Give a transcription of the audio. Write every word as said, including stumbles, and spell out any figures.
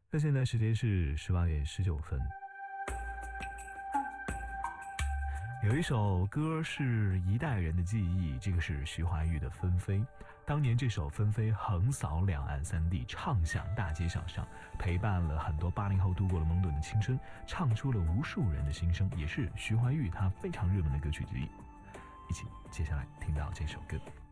那现在时间是十八点十九分。有一首歌是一代人的记忆，这个是徐怀钰的《纷飞》。当年这首《纷飞》横扫两岸三地，唱响大街小巷，陪伴了很多八零后度过了懵懂的青春，唱出了无数人的心声，也是徐怀钰他非常热门的歌曲之一。一起接下来听到这首歌。